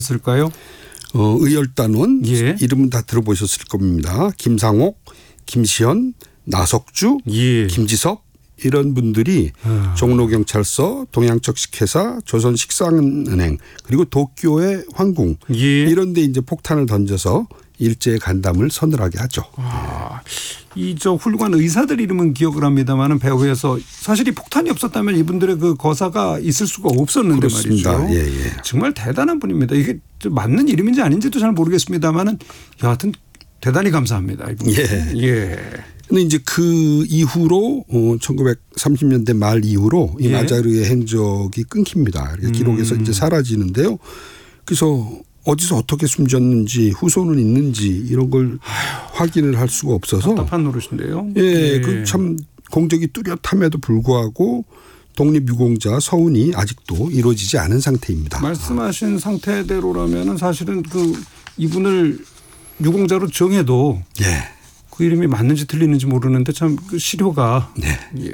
있을까요? 의열단원 예. 이름은 다 들어보셨을 겁니다. 김상옥, 김시현, 나석주, 예. 김지섭 이런 분들이 종로경찰서, 동양적식회사, 조선식상은행 그리고 도쿄의 황궁 예. 이런 데 이제 폭탄을 던져서 일제의 간담을 서늘하게 하죠. 이 훌륭한 의사들 이름은 기억을 합니다만 배후에서 사실 이 폭탄이 없었다면 이분들의 그 거사가 있을 수가 없었는데 그렇습니다. 말이죠. 예, 예. 정말 대단한 분입니다. 이게 맞는 이름인지 아닌지도 잘 모르겠습니다만 여하튼 대단히 감사합니다. 이분. 예. 예. 근데 이제 그 이후로 1930년대 말 이후로 이 예. 마자르의 행적이 끊깁니다. 기록에서 이제 사라지는데요. 그래서 어디서 어떻게 숨졌는지 후손은 있는지 이런 걸 확인을 할 수가 없어서 답답한 노릇인데요. 예, 그 참 공적이 뚜렷함에도 불구하고 독립유공자 서운이 아직도 이루어지지 않은 상태입니다. 말씀하신 상태대로라면은 사실은 그 이분을 유공자로 정해도 예. 그 이름이 맞는지 틀리는지 모르는데 참 그 시료가 네. 예.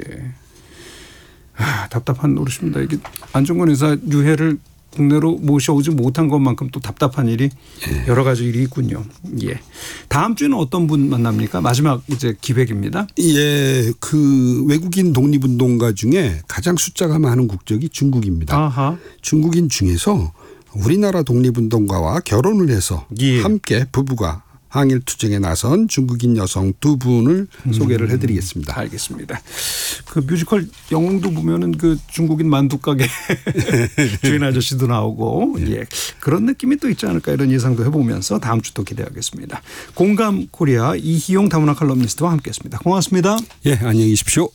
답답한 노릇입니다. 이게 안중근 의사 유해를 국내로 모셔오지 못한 것만큼 또 답답한 일이 여러 가지 일이 있군요. 예. 다음 주에는 어떤 분 만납니까? 마지막 이제 기획입니다. 예, 그 외국인 독립운동가 중에 가장 숫자가 많은 국적이 중국입니다. 아하. 중국인 중에서 우리나라 독립운동가와 결혼을 해서 예. 함께 부부가 항일 투쟁에 나선 중국인 여성 두 분을 소개를 해드리겠습니다. 알겠습니다. 그 뮤지컬 영웅도 보면은 그 중국인 만두 가게 주인 아저씨도 나오고 예. 그런 느낌이 또 있지 않을까 이런 예상도 해보면서 다음 주 또 기대하겠습니다. 공감 코리아 이희용 다문화 칼럼니스트와 함께했습니다. 고맙습니다. 예, 안녕히 계십시오.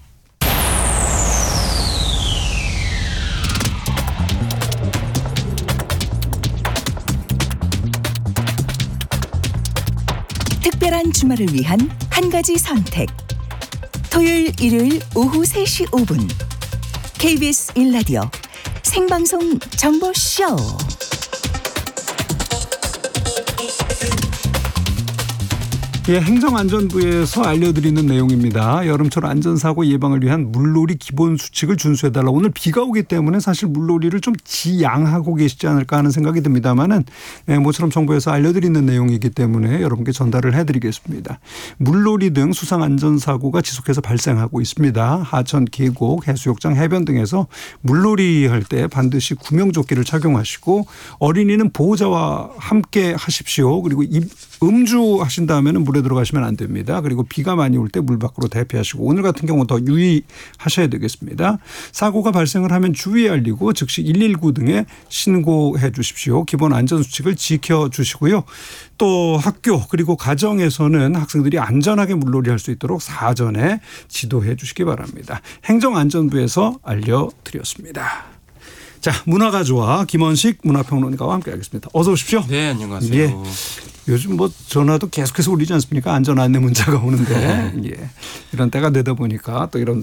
특별한 주말을 위한 한 가지 선택. 토요일, 일요일 오후 3시 5분 KBS 1라디오 생방송 정보쇼. 예, 행정안전부에서 알려드리는 내용입니다. 여름철 안전사고 예방을 위한 물놀이 기본 수칙을 준수해달라. 오늘 비가 오기 때문에 사실 물놀이를 좀 지양하고 계시지 않을까 하는 생각이 듭니다만은 모처럼 정부에서 알려드리는 내용이기 때문에 여러분께 전달을 해드리겠습니다. 물놀이 등 수상안전사고가 지속해서 발생하고 있습니다. 하천, 계곡, 해수욕장, 해변 등에서 물놀이 할 때 반드시 구명조끼를 착용하시고 어린이는 보호자와 함께 하십시오. 그리고 음주하신 다음에는 물에 들어가시면 안 됩니다. 그리고 비가 많이 올 때 물 밖으로 대피하시고 오늘 같은 경우 더 유의하셔야 되겠습니다. 사고가 발생을 하면 주의 알리고 즉시 119 등에 신고해 주십시오. 기본 안전수칙을 지켜주시고요. 또 학교 그리고 가정에서는 학생들이 안전하게 물놀이 할 수 있도록 사전에 지도해 주시기 바랍니다. 행정안전부에서 알려드렸습니다. 자, 문화가조와 김원식 문화평론가와 함께하겠습니다. 어서 오십시오. 네, 안녕하세요. 예. 요즘 뭐 전화도 계속해서 울리지 않습니까? 안전 안내 문자가 오는데 예. 이런 때가 되다 보니까 또 이런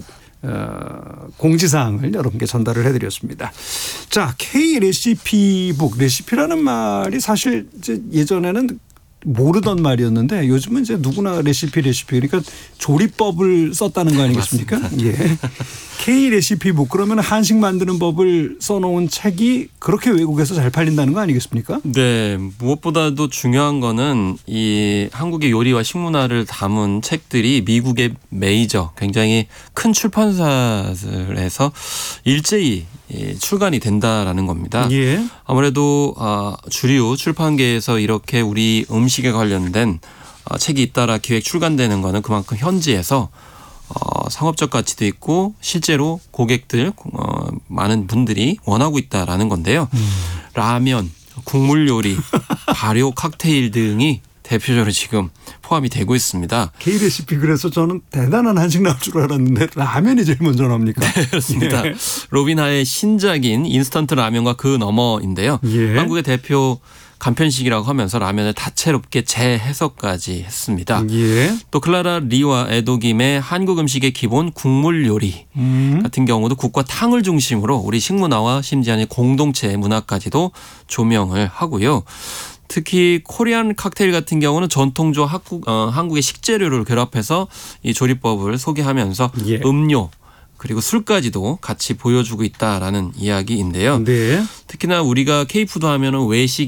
공지사항을 여러분께 전달을 해드렸습니다. 자, K 레시피북, 레시피라는 말이 사실 이제 예전에는 모르던 말이었는데 요즘은 이제 누구나 레시피 그러니까 조리법을 썼다는 거 아니겠습니까? 예. K 레시피북 그러면 한식 만드는 법을 써놓은 책이 그렇게 외국에서 잘 팔린다는 거 아니겠습니까? 네, 무엇보다도 중요한 거는 이 한국의 요리와 식문화를 담은 책들이 미국의 메이저 굉장히 큰 출판사들에서 일제히 출간이 된다라는 겁니다. 예. 아무래도 주류 출판계에서 이렇게 우리 음식에 관련된 책이 잇따라 기획 출간되는 거는 그만큼 현지에서 상업적 가치도 있고 실제로 고객들 많은 분들이 원하고 있다라는 건데요. 라면, 국물 요리, 발효 칵테일 등이 대표적으로 지금 포함이 되고 있습니다. K 레시피 그래서 저는 대단한 한식 나올 줄 알았는데 라면이 제일 먼저 나옵니까? 네, 그렇습니다. 예. 로빈하의 신작인 인스턴트 라면과 그 너머인데요. 예. 한국의 대표 간편식이라고 하면서 라면을 다채롭게 재해석까지 했습니다. 예. 또 클라라 리와 에도김의 한국 음식의 기본 국물 요리 같은 경우도 국과 탕을 중심으로 우리 식문화와 심지어는 공동체 문화까지도 조명을 하고요. 특히 코리안 칵테일 같은 경우는 전통주와 한국의 식재료를 결합해서 이 조리법을 소개하면서 예. 음료 그리고 술까지도 같이 보여주고 있다라는 이야기인데요. 네. 특히나 우리가 K푸드 하면은 외식